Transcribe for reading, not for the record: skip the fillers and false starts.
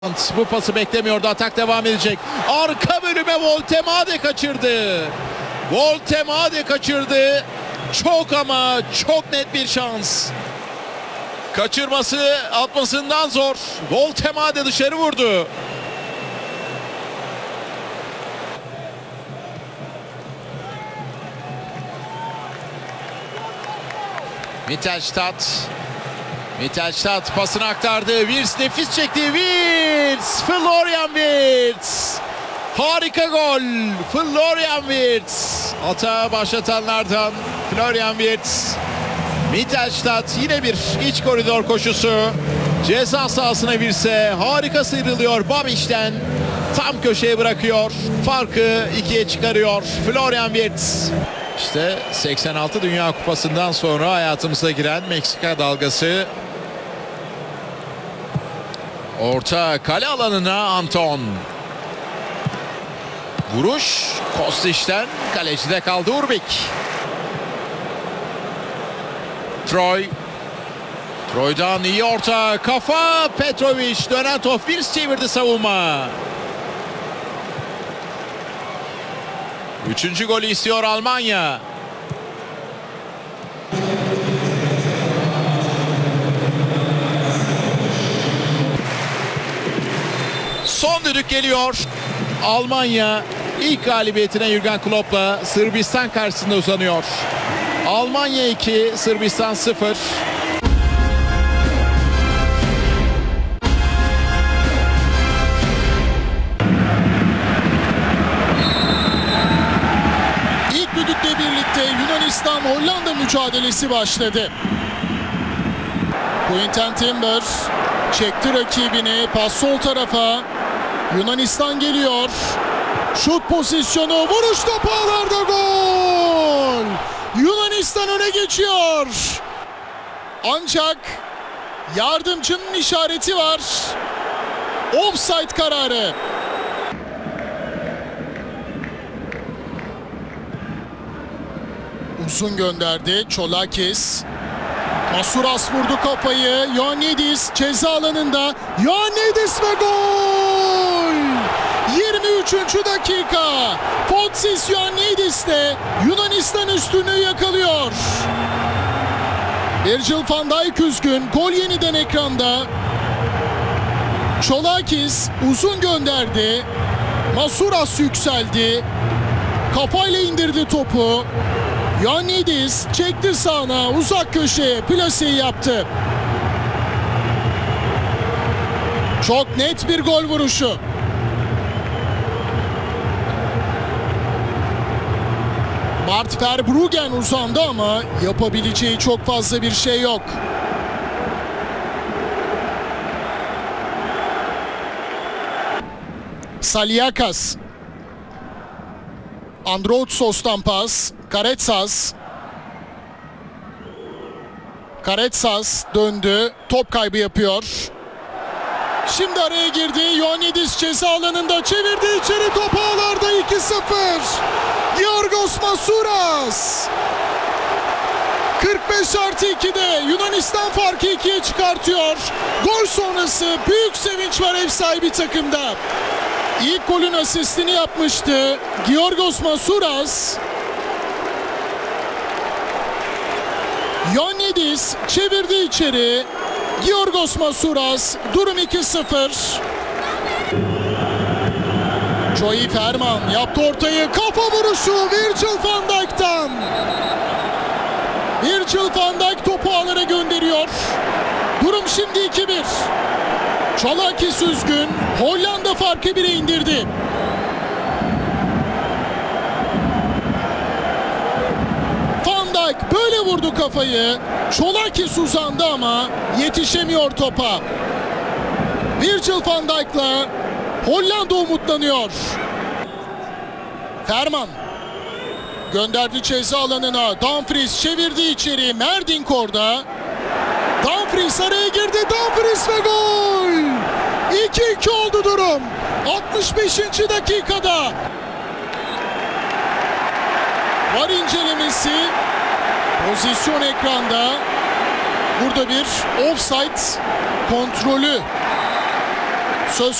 Bu pası beklemiyordu. Atak devam edecek. Arka bölüme Voltemade kaçırdı. Voltemade kaçırdı. Çok ama çok net bir şans. Kaçırması atmasından zor. Voltemade dışarı vurdu. Mittelstadt pasını aktardı. Wirtz nefis çekti. Wirtz! Florian Wirtz! Harika gol. Florian Wirtz. Atağı başlatanlardan Florian Wirtz. Mittelstadt yine bir iç koridor koşusu. Ceza sahasına Wirtz'e harika sıyrılıyor. Babic'ten tam köşeye bırakıyor. Farkı 2'ye çıkarıyor Florian Wirtz. İşte 86 Dünya Kupası'ndan sonra hayatımıza giren Meksika dalgası. Orta kale alanına Anton. Vuruş Kostic'ten, kalecide kaldı Urbik. Troy'dan iyi orta, kafa Petrovic, dönen top Wirtz çevirdi savunma. Üçüncü golü istiyor Almanya. Son düdük geliyor. Almanya ilk galibiyetine Jürgen Klopp'la Sırbistan karşısında uzanıyor. Almanya 2, Sırbistan 0. İlk düdükle birlikte Yunanistan-Hollanda mücadelesi başladı. Quinten Timber çekti rakibini, pas sol tarafa. Yunanistan geliyor. Şut pozisyonu, vuruş topu ağlarda, gol! Yunanistan öne geçiyor. Ancak yardımcının işareti var. Offside kararı. Uzun gönderdi Çolakis. Masuras vurdu kafayı. Ioannidis ceza alanında. Ioannidis ve gol! 23. dakika. Foxis Ioannidis de Yunanistan üstünlüğü yakalıyor. Virgil van Dijk üzgün. Gol yeniden ekranda. Çolakis uzun gönderdi. Masuras yükseldi. Kafayla indirdi topu. Ioannidis çekti sağına, uzak köşeye plaseyi yaptı. Çok net bir gol vuruşu. Bart Verbruggen uzandı ama yapabileceği çok fazla bir şey yok. Saliakas. Androutsos'tan pas. Karetsas döndü. Top kaybı yapıyor. Şimdi araya girdi. Ioannidis ceza alanında çevirdi içeri, top ağlarda. 2-0. Giorgos Masuras. 45+2'de Yunanistan farkı 2'ye çıkartıyor. Gol sonrası büyük sevinç var ev sahibi takımda. İlk golün asistini yapmıştı Giorgos Masuras. Ioannidis çevirdi içeri. Giorgos Masuras, durum 2-0. Joey Ferman yaptı ortayı. Kafa vuruşu Virgil van Dijk'tan. Virgil van Dijk topu ağlara gönderiyor. Durum şimdi 2-1. Çolakis üzgün. Hollanda farkı 1'e indirdi. Van Dijk böyle vurdu kafayı. Çolakis uzandı ama yetişemiyor topa. Virgil van Dijk'la Hollanda umutlanıyor. Ferman gönderdi ceza alanına. Dumfries çevirdi içeri. Merdink orada. Dumfries araya girdi. Dumfries ve gol! 2-2 oldu durum. 65. dakikada. Var incelemesi. Pozisyon ekranda. Burada bir offside kontrolü Söz